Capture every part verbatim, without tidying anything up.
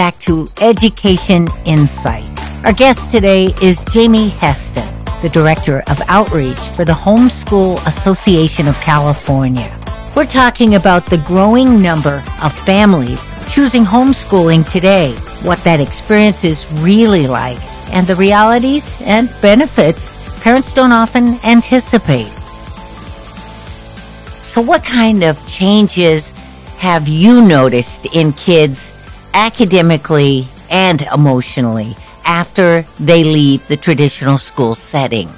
back to Education Insight. Our guest today is Jamie Heston, the Director of Outreach for the Homeschool Association of California. We're talking about the growing number of families choosing homeschooling today, what that experience is really like, and the realities and benefits parents don't often anticipate. So what kind of changes have you noticed in kids academically and emotionally after they leave the traditional school setting?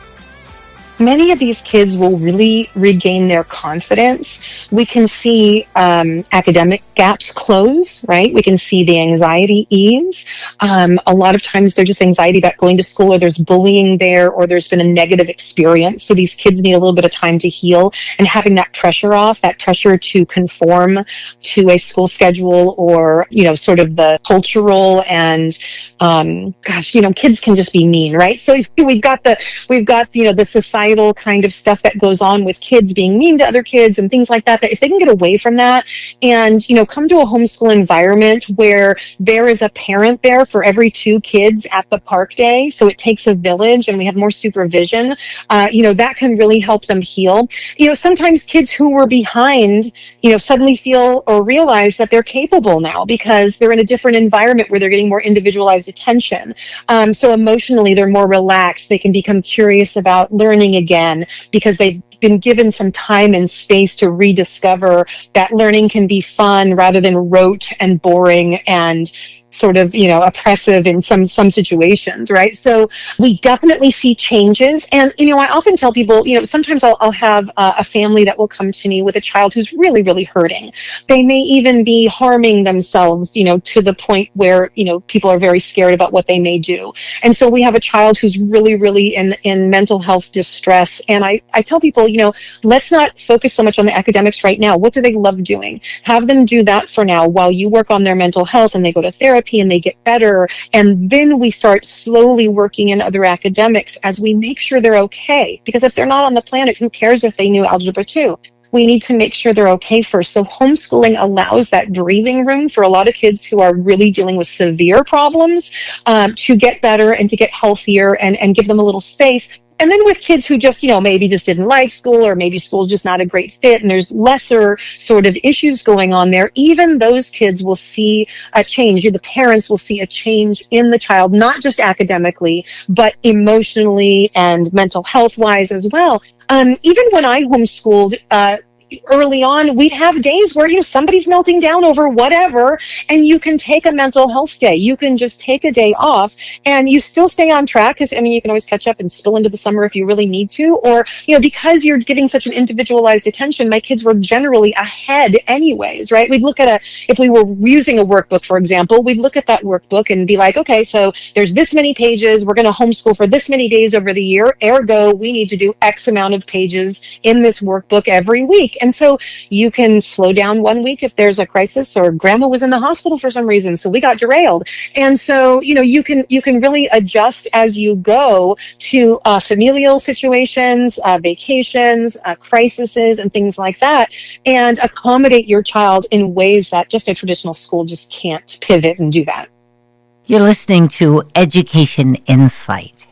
Many of these kids will really regain their confidence. We can see um, academic gaps close, right? We can see the anxiety ease. Um, a lot of times they're just anxiety about going to school, or there's bullying there, or there's been a negative experience. So these kids need a little bit of time to heal, and having that pressure off, that pressure to conform to a school schedule, or, you know, sort of the cultural and, um, gosh, you know, kids can just be mean, right? So we've got the, we've got, you know, the society kind of stuff that goes on with kids being mean to other kids and things like that, that if they can get away from that and, you know, come to a homeschool environment where there is a parent there for every two kids at the park day, so it takes a village and we have more supervision, uh, you know, that can really help them heal. You know, sometimes kids who were behind, you know, suddenly feel or realize that they're capable now because they're in a different environment where they're getting more individualized attention. Um, so emotionally, they're more relaxed. They can become curious about learning again because they've been given some time and space to rediscover that learning can be fun rather than rote and boring and sort of, you know, oppressive in some some situations, right? So we definitely see changes. And, you know, I often tell people, you know, sometimes I'll, I'll have uh, a family that will come to me with a child who's really, really hurting. They may even be harming themselves, you know, to the point where, you know, people are very scared about what they may do. And so we have a child who's really, really in, in mental health distress. And I, I tell people, you know, let's not focus so much on the academics right now. What do they love doing? Have them do that for now while you work on their mental health and they go to therapy and they get better. And then we start slowly working in other academics as we make sure they're okay. Because if they're not on the planet, who cares if they knew Algebra two? We need to make sure they're okay first. So homeschooling allows that breathing room for a lot of kids who are really dealing with severe problems um, to get better and to get healthier and, and give them a little space. And then with kids who just, you know, maybe just didn't like school, or maybe school's just not a great fit and there's lesser sort of issues going on there, even those kids will see a change. The parents will see a change in the child, not just academically, but emotionally and mental health wise as well. Um, even when I homeschooled, uh, early on, we'd have days where, you know, somebody's melting down over whatever, and you can take a mental health day. You can just take a day off and you still stay on track. Because, I mean, you can always catch up and spill into the summer if you really need to. Or, you know, because you're giving such an individualized attention, my kids were generally ahead anyways, right? We'd look at a, if we were using a workbook, for example, we'd look at that workbook and be like, okay, so there's this many pages. We're going to homeschool for this many days over the year. Ergo, we need to do X amount of pages in this workbook every week. And so you can slow down one week if there's a crisis, or grandma was in the hospital for some reason, so we got derailed. And so, you know, you can you can really adjust as you go to uh, familial situations, uh, vacations, uh, crises, and things like that, and accommodate your child in ways that just a traditional school just can't pivot and do that. You're listening to Education Insight.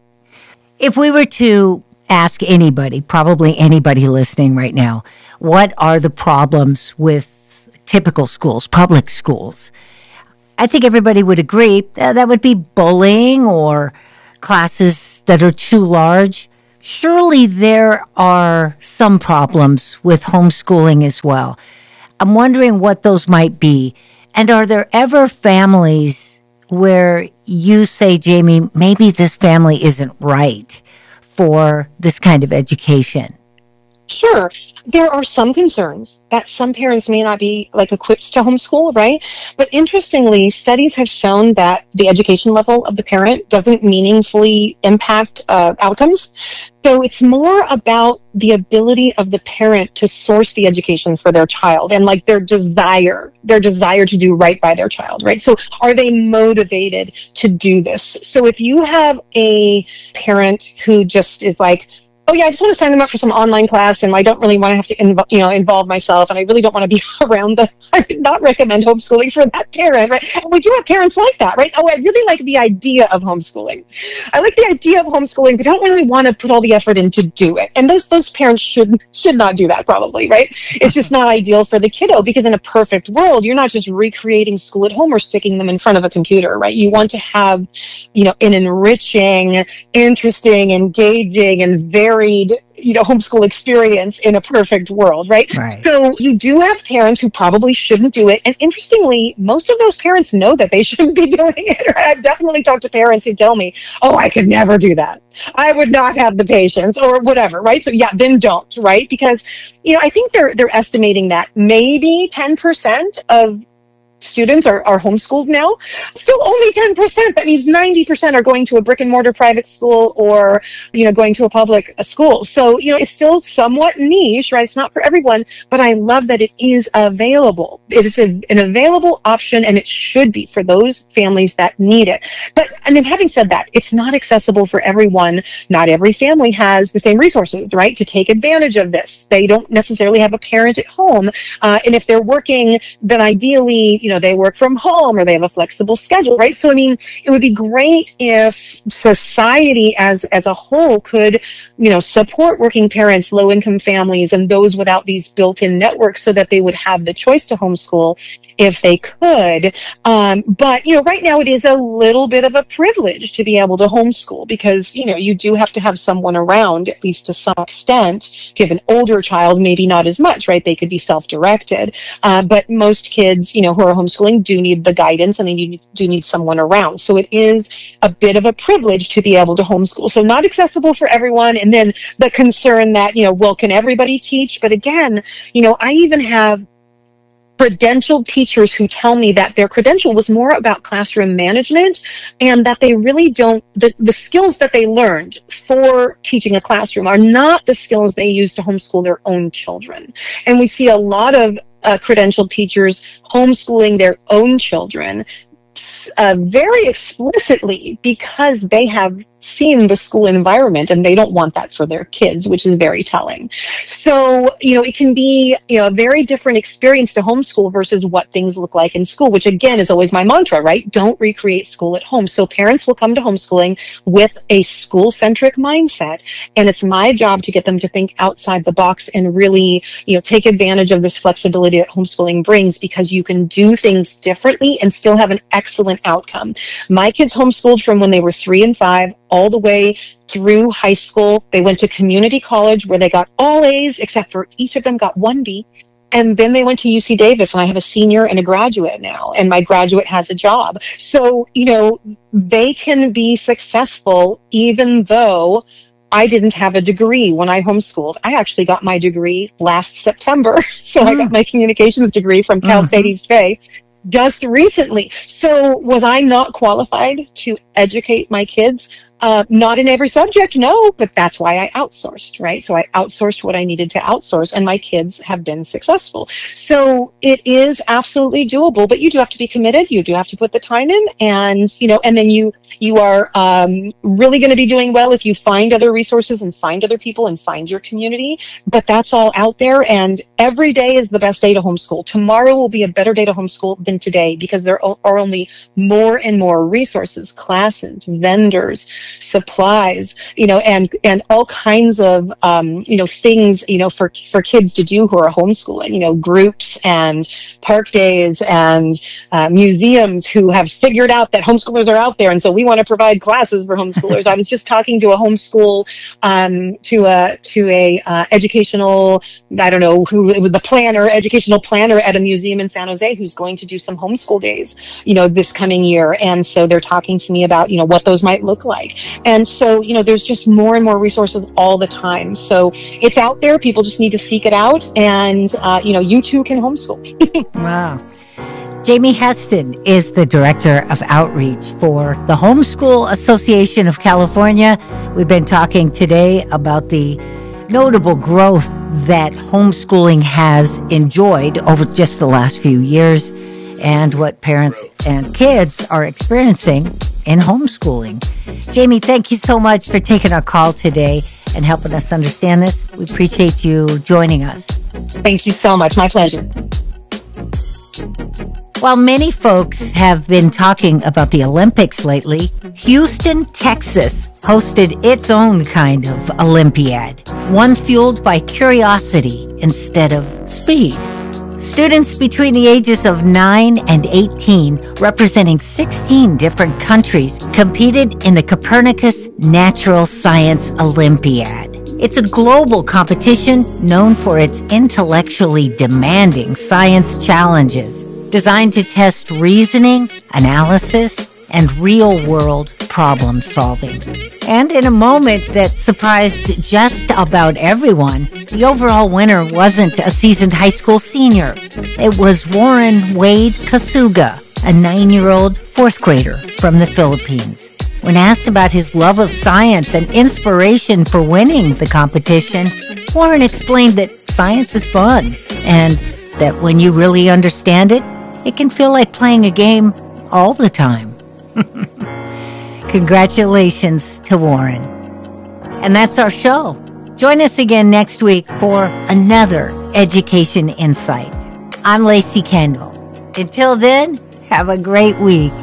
If we were to ask anybody, probably anybody listening right now, what are the problems with typical schools, public schools? I think everybody would agree that, that would be bullying or classes that are too large. Surely there are some problems with homeschooling as well. I'm wondering what those might be. And are there ever families where you say, Jamie, maybe this family isn't right for this kind of education? Sure. There are some concerns that some parents may not be like equipped to homeschool, right? But interestingly, studies have shown that the education level of the parent doesn't meaningfully impact uh, outcomes. So it's more about the ability of the parent to source the education for their child and like their desire, their desire to do right by their child, right? So are they motivated to do this? So if you have a parent who just is like, oh yeah, I just want to sign them up for some online class, and I don't really want to have to, inv- you know, involve myself, and I really don't want to be around the, I would not recommend homeschooling for that parent, right? And we do have parents like that, right? Oh, I really like the idea of homeschooling. I like the idea of homeschooling, but don't really want to put all the effort in to do it. And those, those parents should, should not do that probably, right? It's just not ideal for the kiddo, because in a perfect world, you're not just recreating school at home or sticking them in front of a computer, right? You want to have, you know, an enriching, interesting, engaging, and varied, you know, homeschool experience in a perfect world, right? Right. So you do have parents who probably shouldn't do it. And interestingly, most of those parents know that they shouldn't be doing it. Right? I've definitely talked to parents who tell me, oh, I could never do that. I would not have the patience or whatever, right? So yeah, then don't, right? Because, you know, I think they're, they're estimating that maybe ten percent of students are, are homeschooled now. Still only ten percent. That means ninety percent are going to a brick and mortar private school or, you know, going to a public a school. So, you know, it's still somewhat niche, right? It's not for everyone, but I love that it is available. It is a, an available option, and it should be for those families that need it. But, and then having said that, it's not accessible for everyone. Not every family has the same resources, right, to take advantage of this. They don't necessarily have a parent at home. Uh, and if they're working, then ideally, you know, they work from home or they have a flexible schedule, right? So, I mean, it would be great if society as, as a whole could, you know, support working parents, low-income families, and those without these built-in networks so that they would have the choice to homeschool if they could. Um, but, you know, right now it is a little bit of a privilege to be able to homeschool because, you know, you do have to have someone around, at least to some extent. If you have an older child, maybe not as much, right? They could be self-directed. Uh, but most kids, you know, who are homeschooling do need the guidance, and they need, do need someone around. So it is a bit of a privilege to be able to homeschool. So not accessible for everyone. And then the concern that, you know, well, can everybody teach? But again, you know, I even have credentialed teachers who tell me that their credential was more about classroom management, and that they really don't, the, the skills that they learned for teaching a classroom are not the skills they use to homeschool their own children. And we see a lot of uh, credentialed teachers homeschooling their own children uh, very explicitly because they have seen the school environment and they don't want that for their kids, which is very telling. So, you know, it can be, you know, a very different experience to homeschool versus what things look like in school, which again is always my mantra, right? Don't recreate school at home. So parents will come to homeschooling with a school-centric mindset, and it's my job to get them to think outside the box and really, you know, take advantage of this flexibility that homeschooling brings, because you can do things differently and still have an excellent outcome. My kids homeschooled from when they were three and five all the way through high school. They went to community college where they got all A's, except for each of them got one B. And then they went to U C Davis, and I have a senior and a graduate now, and my graduate has a job. So, you know, they can be successful even though I didn't have a degree when I homeschooled. I actually got my degree last September. So mm. I got my communications degree from Cal mm-hmm. State East Bay just recently. So was I not qualified to educate my kids? Uh, not in every subject, no, but that's why I outsourced, right? So I outsourced what I needed to outsource, and my kids have been successful. So it is absolutely doable, but you do have to be committed. You do have to put the time in, and, you know, and then you, you are um, really going to be doing well if you find other resources and find other people and find your community. But that's all out there, and every day is the best day to homeschool. Tomorrow will be a better day to homeschool than today, because there are only more and more resources, classes, vendors, supplies, you know, and, and all kinds of, um, you know, things, you know, for, for kids to do who are homeschooling, you know, groups and park days and uh, museums who have figured out that homeschoolers are out there. And so we want to provide classes for homeschoolers. I was just talking to a homeschool, um, to a, to a uh, educational, I don't know who, the planner, educational planner at a museum in San Jose who's going to do some homeschool days, you know, this coming year. And so they're talking to me about, you know, what those might look like. And so, you know, there's just more and more resources all the time. So it's out there. People just need to seek it out. And, uh, you know, you too can homeschool. Wow. Jamie Heston is the Director of Outreach for the Homeschool Association of California. We've been talking today about the notable growth that homeschooling has enjoyed over just the last few years, and what parents and kids are experiencing in homeschooling. Jamie, thank you so much for taking our call today. and helping us understand this. We appreciate you joining us. Thank you so much. My pleasure. While many folks have been talking about the Olympics lately, Houston, Texas hosted its own kind of Olympiad, one fueled by curiosity instead of speed. Students between the ages of nine and eighteen, representing sixteen different countries, competed in the Copernicus Natural Science Olympiad. It's a global competition known for its intellectually demanding science challenges, designed to test reasoning, analysis, and real-world problem solving. And in a moment that surprised just about everyone, the overall winner wasn't a seasoned high school senior. It was Warren Wade Kasuga, a nine-year-old fourth grader from the Philippines. When asked about his love of science and inspiration for winning the competition, Warren explained that science is fun and that when you really understand it, it can feel like playing a game all the time. Congratulations to Warren. And that's our show. Join us again next week for another Education Insight. I'm Lacey Kendall. Until then, have a great week.